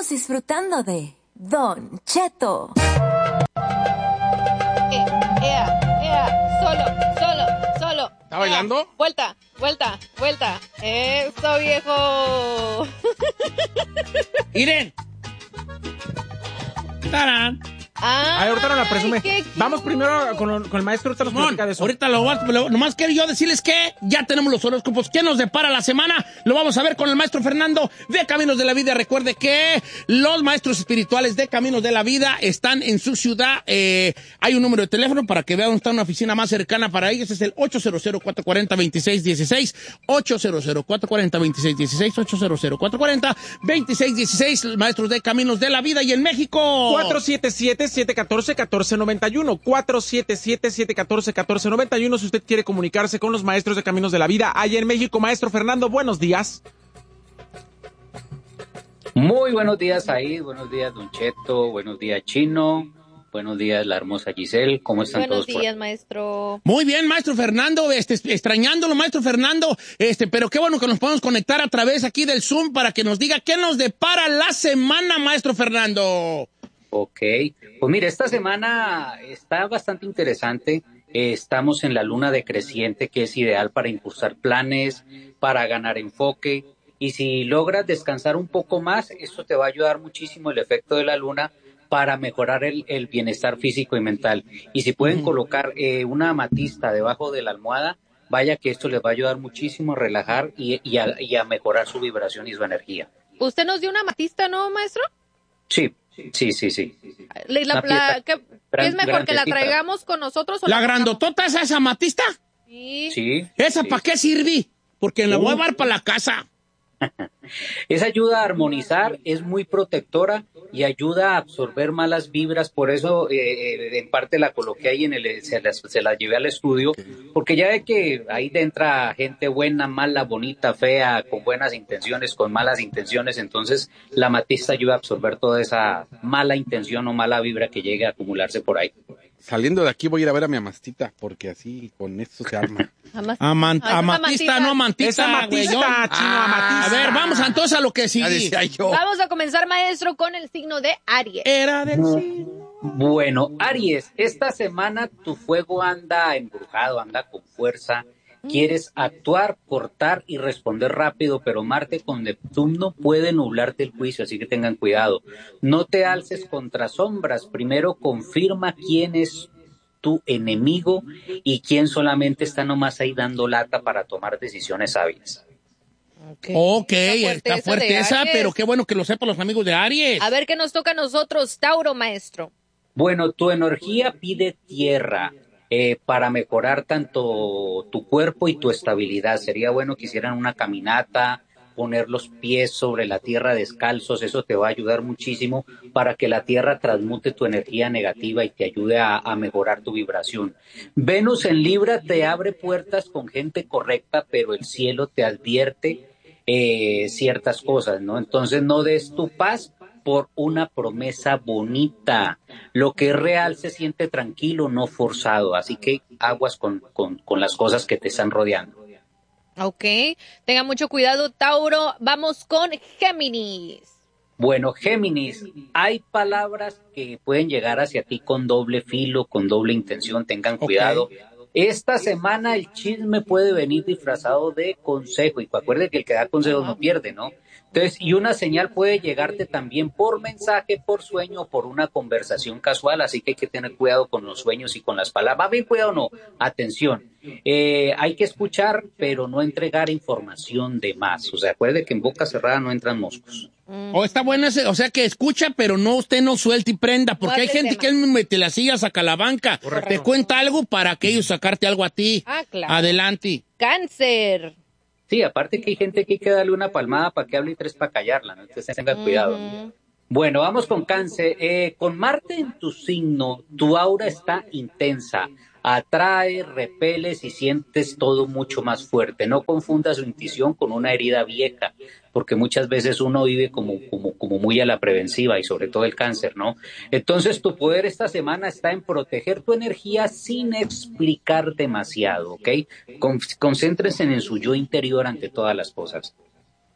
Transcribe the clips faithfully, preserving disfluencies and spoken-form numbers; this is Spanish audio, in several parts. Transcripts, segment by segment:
Estamos disfrutando de Don Cheto. Eh, ea, ea, solo, solo, solo. ¿Está bailando? Ea, vuelta, vuelta, vuelta. Eso, viejo. Miren. ¡Tarán! Ah, Ay, ahorita no la presume. ¿qué? Vamos primero con, con el maestro, ahorita nos Simón, platica de eso. ahorita lo, lo nomás quiero yo decirles que ya tenemos los horóscopos. ¿Qué nos depara la semana? Lo vamos a ver con el maestro Fernando de Caminos de la Vida. Recuerde que los maestros espirituales de Caminos de la Vida están en su ciudad. Eh, hay un número de teléfono para que vean dónde está una oficina más cercana para ellos. Es el ocho cero cero, cuatro cuatro cero, dos seis uno seis, ocho cero cero, cuatro cuatro cero, dos seis uno seis, ocho cero cero, cuatro cuatro cero, dos seis uno seis, maestros de Caminos de la Vida. Y en México, cuatro siete siete, siete uno cuatro, uno cuatro nueve uno, cuatro siete siete, siete uno cuatro, uno cuatro nueve uno, si usted quiere comunicarse con los maestros de Caminos de la Vida allá en México. Maestro Fernando, buenos días. Muy buenos días ahí, buenos días Don Cheto, buenos días Chino, buenos días la hermosa Giselle, ¿cómo están Buenos todos? días, por... maestro. muy bien, maestro Fernando, este, extrañándolo, maestro Fernando, este, pero qué bueno que nos podemos conectar a través aquí del Zoom para que nos diga qué nos depara la semana, maestro Fernando. Ok, pues mire, esta semana está bastante interesante. Eh, estamos en la luna decreciente, que es ideal para impulsar planes, para ganar enfoque, y si logras descansar un poco más, eso te va a ayudar muchísimo el efecto de la luna para mejorar el, el bienestar físico y mental. Y si pueden uh-huh. colocar eh, una amatista debajo de la almohada, vaya que esto les va a ayudar muchísimo a relajar y, y, a, y a mejorar su vibración y su energía. ¿Usted nos dio una amatista, no, maestro? Sí. Sí, sí, sí. La, la, la, ¿qué, ¿Qué es mejor, que la traigamos con nosotros o la la grandotota esa, esa amatista? Sí. Sí. ¿Esa sí. para qué sirve? Porque la uh. voy a llevar para la casa. Esa ayuda a armonizar, es muy protectora y ayuda a absorber malas vibras, por eso eh, en parte la coloqué ahí, en el, se, la, se la llevé al estudio, porque ya ve que ahí entra gente buena, mala, bonita, fea, con buenas intenciones, con malas intenciones, entonces la amatista ayuda a absorber toda esa mala intención o mala vibra que llegue a acumularse por ahí. Saliendo de aquí voy a ir a ver a mi amastita, porque así con esto se arma. Amas, Amant, ah, amatista, no amantista. Es amatista, chino, ah, amatista. A ver, vamos entonces a lo que sigue. Vamos a comenzar, maestro, con el signo de Aries. Era del signo. Bueno, Aries, esta semana tu fuego anda embrujado, anda con fuerza. Quieres actuar, cortar y responder rápido, pero Marte con Neptuno puede nublarte el juicio, así que tengan cuidado. No te alces contra sombras, primero confirma quién es tu enemigo y quién solamente está nomás ahí dando lata para tomar decisiones sabias. Ok, okay está fuerte esa, pero qué bueno que lo sepan los amigos de Aries. A ver qué nos toca a nosotros, Tauro, maestro. Bueno, tu energía pide tierra. Eh, para mejorar tanto tu cuerpo y tu estabilidad. Sería bueno que hicieran una caminata, poner los pies sobre la tierra descalzos, eso te va a ayudar muchísimo para que la tierra transmute tu energía negativa y te ayude a, a mejorar tu vibración. Venus en Libra te abre puertas con gente correcta, pero el cielo te advierte eh, ciertas cosas, ¿no? Entonces no des tu paz por una promesa bonita. Lo que es real se siente tranquilo, no forzado. Así que aguas con, con, con las cosas que te están rodeando. Ok, tenga mucho cuidado, Tauro. Vamos con Géminis. Bueno, Géminis, hay palabras que pueden llegar hacia ti con doble filo, con doble intención, tengan cuidado. Okay. Esta semana el chisme puede venir disfrazado de consejo, y acuerde que el que da consejos no pierde, ¿no? Entonces, y una señal puede llegarte también por mensaje, por sueño, por una conversación casual, así que hay que tener cuidado con los sueños y con las palabras. ¿Va bien cuidado o no? Atención, eh, hay que escuchar, pero no entregar información de más. O sea, acuerde que en boca cerrada no entran moscos. O oh, está buena, o sea, que escucha, pero no, usted no suelte y prenda, porque hay gente que él mete las sillas, saca la banca, correcto, te cuenta algo para que ellos sacarte algo a ti. Ah, claro. Adelante. Cáncer. Sí, aparte que hay gente que hay que darle una palmada para que hable y tres para callarla, ¿no? Entonces tengan cuidado. Uh-huh. Bueno, vamos con Cáncer. Eh, con Marte en tu signo, tu aura está intensa. Atrae, repeles y sientes todo mucho más fuerte. No confundas su intuición con una herida vieja, porque muchas veces uno vive como, como, como muy a la preventiva y sobre todo el Cáncer, ¿no? Entonces tu poder esta semana está en proteger tu energía sin explicar demasiado, ¿ok? Con, concéntrense en su yo interior ante todas las cosas.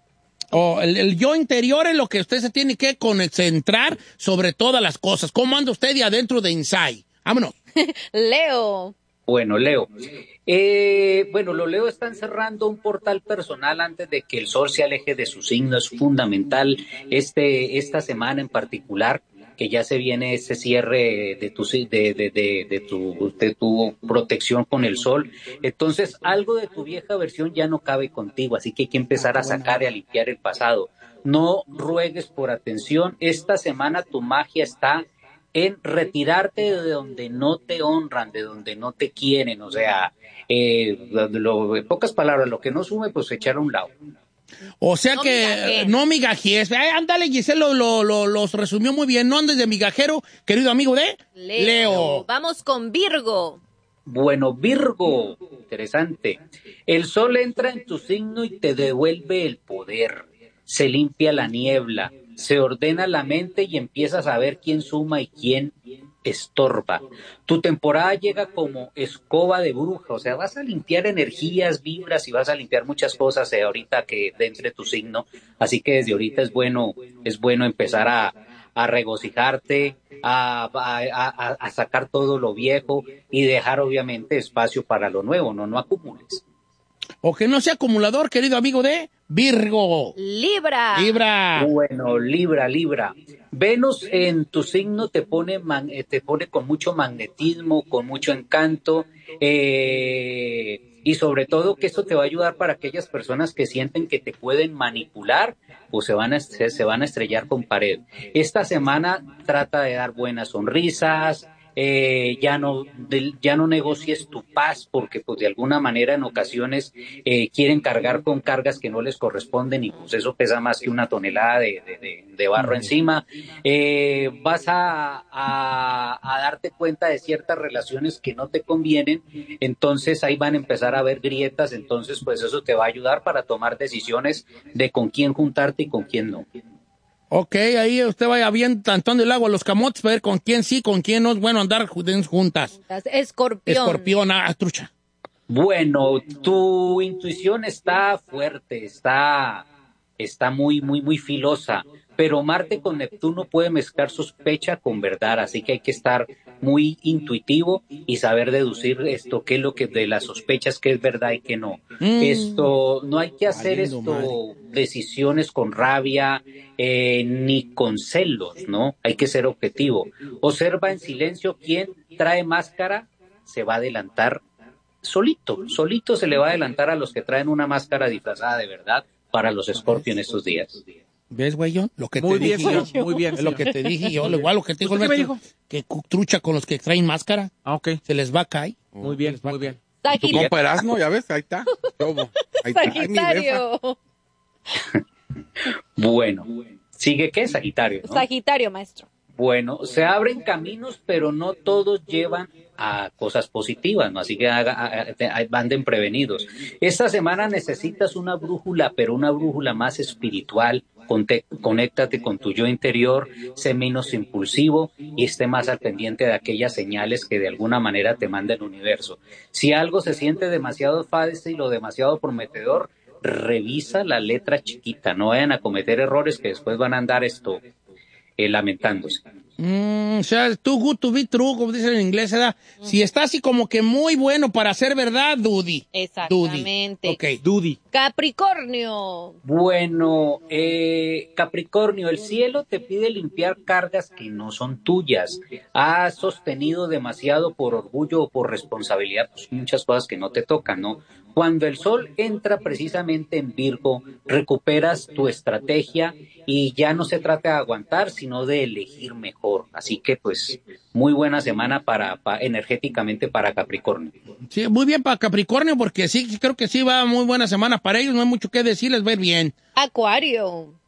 O el, el yo interior es lo que usted se tiene que concentrar sobre todas las cosas. ¿Cómo anda usted de adentro de Inside? Vámonos. Leo. Bueno, Leo. Eh, bueno, los Leo están cerrando un portal personal antes de que el sol se aleje de su signo. Es fundamental este, esta semana en particular, que ya se viene ese cierre de tu, de, de, de, de, tu, de tu protección con el sol. Entonces, algo de tu vieja versión ya no cabe contigo, así que hay que empezar a sacar y a limpiar el pasado. No ruegues por atención. Esta semana tu magia está en retirarte de donde no te honran, de donde no te quieren, o sea, eh, lo, en pocas palabras, lo que no sume, pues echar a un lado. O sea No que migajes. no migajes. Ay, ándale, Giselle lo, lo, lo, los resumió muy bien. No andes de migajero, querido amigo de Leo. Leo. Vamos con Virgo. Bueno, Virgo, interesante. El sol entra en tu signo y te devuelve el poder. Se limpia la niebla, se ordena la mente y empiezas a ver quién suma y quién estorba. Tu temporada llega como escoba de bruja, o sea, vas a limpiar energías, vibras y vas a limpiar muchas cosas eh, ahorita que dentro de tu signo. Así que desde ahorita es bueno, es bueno empezar a, a regocijarte, a, a, a, a sacar todo lo viejo y dejar obviamente espacio para lo nuevo, no, no acumules. O que no sea acumulador, querido amigo de Virgo. Libra. Libra. Bueno, Libra, Libra. Venus en tu signo te pone, man, eh, te pone con mucho magnetismo, con mucho encanto, eh, y sobre todo que esto te va a ayudar para aquellas personas que sienten que te pueden manipular o se van a, se, se van a estrellar con pared. Esta semana trata de dar buenas sonrisas. Eh, ya no de, ya no negocies tu paz porque pues de alguna manera en ocasiones eh, quieren cargar con cargas que no les corresponden y pues eso pesa más que una tonelada de, de, de, de barro encima. Eh, vas a, a, a darte cuenta de ciertas relaciones que no te convienen, entonces ahí van a empezar a haber grietas, entonces pues eso te va a ayudar para tomar decisiones de con quién juntarte y con quién no. Ok, ahí usted vaya bien tantando el agua a los camotes para ver con quién sí, con quién no es bueno andar juntas. Escorpión. Escorpión, ah, trucha. Bueno, tu intuición está fuerte, está, está muy, muy, muy filosa, pero Marte con Neptuno puede mezclar sospecha con verdad, así que hay que estar muy intuitivo y saber deducir esto, qué es lo que de las sospechas, qué es verdad y qué no. Mm. Esto, no hay que hacer Valiendo esto, madre. decisiones con rabia, eh, ni con celos, ¿no? Hay que ser objetivo. Observa en silencio quién trae máscara, se va a adelantar solito, solito se le va a adelantar a los que traen una máscara disfrazada de verdad para los Scorpio en estos días. ¿Ves, güey, yo? Lo que muy te bien, dije yo. señor, muy bien. Es lo que te dije yo, igual lo que te dijo el ¿Usted maestro. qué me dijo? Que cu- trucha con los que traen máscara. Ah, ok. Se les va a caer. Muy bien, muy bien. Tu Sagitario. compa Erasmo, ya ves, ahí está. Todo. Ahí está. Ay, mi befa. Sagitario. Bueno, ¿sigue qué? Sagitario, ¿no? Sagitario, maestro. Bueno, se abren caminos, pero no todos llevan a cosas positivas, ¿no? Así que haga, haga, anden prevenidos. Esta semana necesitas una brújula, pero una brújula más espiritual. Conte, conéctate con tu yo interior, sé menos impulsivo y esté más al pendiente de aquellas señales que de alguna manera te manda el universo. Si algo se siente demasiado fácil o demasiado prometedor, revisa la letra chiquita, no vayan a cometer errores que después van a andar esto eh, lamentándose. Mm, o sea, too good to be true, como dicen en inglés, ¿verdad? Mm. Si está así como que muy bueno para ser verdad, dudy. Exactamente. Dudy. Ok. Dudy. Capricornio. Bueno, eh, Capricornio, el cielo te pide limpiar cargas que no son tuyas. Has sostenido demasiado por orgullo o por responsabilidad, pues muchas cosas que no te tocan, ¿no? Cuando el sol entra precisamente en Virgo, recuperas tu estrategia y ya no se trata de aguantar, sino de elegir mejor. Así que, pues, muy buena semana para, para energéticamente para Capricornio. Sí, muy bien para Capricornio, porque sí, creo que sí va muy buena semana para ellos. No hay mucho que decir, les va a ir bien. Acuario.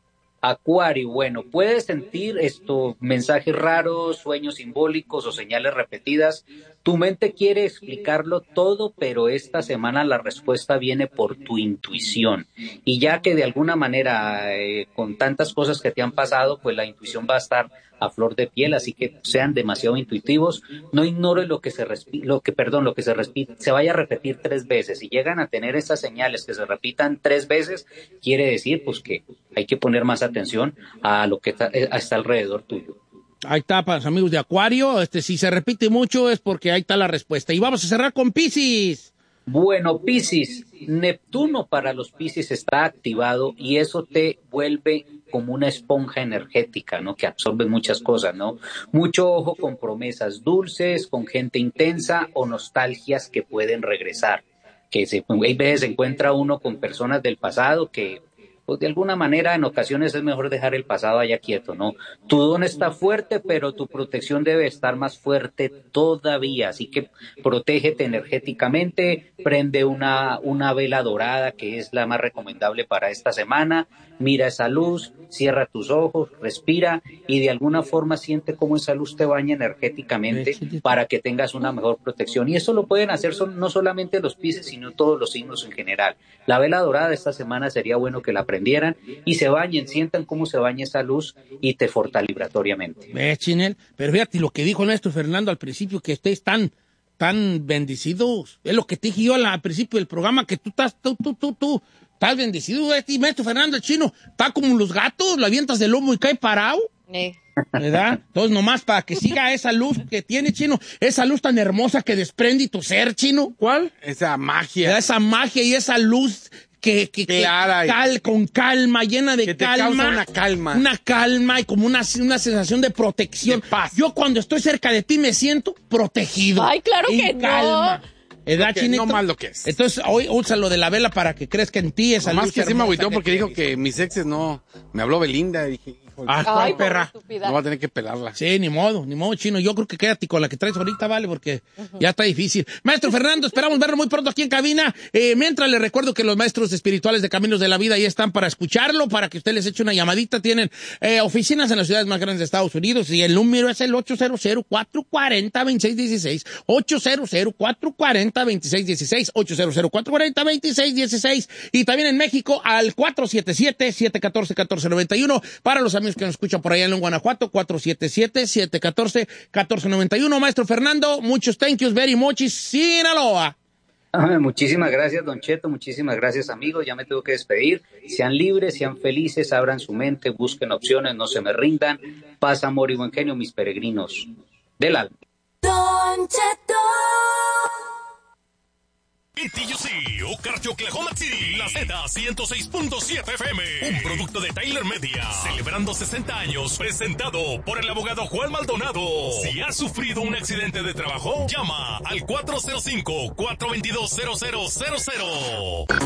Acuario, bueno, puedes sentir esto, mensajes raros, sueños simbólicos o señales repetidas. Tu mente quiere explicarlo todo, pero esta semana la respuesta viene por tu intuición. Y ya que de alguna manera, eh, con tantas cosas que te han pasado, pues la intuición va a estar a flor de piel, así que sean demasiado intuitivos. No ignoren lo que se respi- lo que, perdón, lo que se respi- se vaya a repetir tres veces. Si llegan a tener estas señales que se repitan tres veces, quiere decir pues que hay que poner más atención a lo que está, está alrededor tuyo. Ahí está, para los amigos de Acuario. Este, si se repite mucho es porque ahí está la respuesta. Y vamos a cerrar con Piscis. Bueno, Piscis, Neptuno para los Piscis está activado y eso te vuelve como una esponja energética, ¿no? Que absorbe muchas cosas, ¿no? Mucho ojo con promesas dulces, con gente intensa o nostalgias que pueden regresar. Que se, hay veces se encuentra uno con personas del pasado que pues de alguna manera en ocasiones es mejor dejar el pasado allá quieto, ¿no? Tu don está fuerte, pero tu protección debe estar más fuerte todavía, así que protégete energéticamente, prende una, una vela dorada que es la más recomendable para esta semana, mira esa luz, cierra tus ojos, respira y de alguna forma siente cómo esa luz te baña energéticamente para que tengas una mejor protección. Y eso lo pueden hacer son, no solamente los Piscis, sino todos los signos en general. La vela dorada de esta semana sería bueno que la prendieran y se bañen, sientan cómo se baña esa luz y te fortalece vibratoriamente. ¿Ves, Chinel? Pero fíjate lo que dijo nuestro Fernando al principio, que estés tan, tan bendecidos. Es lo que te dije yo al, al principio del programa, que tú estás, tú, tú, tú, tú, estás bendecido. Este maestro Fernando, el chino, está como los gatos, lo avientas del lomo y cae parado. Eh. ¿Verdad? Entonces, nomás para que siga esa luz que tiene, chino, esa luz tan hermosa que desprende tu ser, chino. ¿Cuál? Esa magia. ¿Verdad? Esa magia y esa luz que, que, Clara, que cal, con calma, llena de que te calma. causa una calma. Una calma y como una, una sensación de protección. De paz. Yo cuando estoy cerca de ti me siento protegido. Ay, claro en que no. calma. ¿Edad, Que Chinito? no más lo que es. Entonces, hoy usa lo de la vela para que crezca en ti esa Más luz que sí me hermosa agüitó que porque dijo tienes. que mis exes no... Me habló Belinda y dije, híjole, Ah, ¿cuál Ay, perra? estúpida. no va a tener que pelarla. Sí, ni modo, ni modo, chino. Yo creo que quédate con la que traes ahorita, vale, porque uh-huh. ya está difícil. Maestro Fernando, esperamos verlo muy pronto aquí en cabina. Eh, mientras les recuerdo que los maestros espirituales de Caminos de la Vida ahí están para escucharlo, para que usted les eche una llamadita. Tienen eh, oficinas en las ciudades más grandes de Estados Unidos y el número es el ocho cero cero, cuatro cuatro cero, dos seis uno seis. ocho cero cero, cuatro cuatro cero, dos seis uno seis. ocho cero cero, cuatro cuatro cero, dos seis uno seis. Y también en México al cuatro siete siete, siete uno cuatro, uno cuatro nueve uno. Para los amigos que nos escuchan por allá en Guanajuato, cuatro siete siete, siete uno cuatro, uno cuatro nueve uno. Maestro Fernando, muchos thank yous very much, Sinaloa. Ah, muchísimas gracias, Don Cheto, muchísimas gracias, amigos. Ya me tengo que despedir. Sean libres, sean felices, abran su mente, busquen opciones, no se me rindan. Paz, amor y buen genio, mis peregrinos del alma. Don Cheto. E T U C, Okarche, Oklahoma City, la Z ciento seis punto siete F M, un producto de Tyler Media, celebrando sesenta años, presentado por el abogado Juan Maldonado. Si has sufrido un accidente de trabajo, llama al cuatro cero cinco, cuatro dos dos, cero cero cero cero.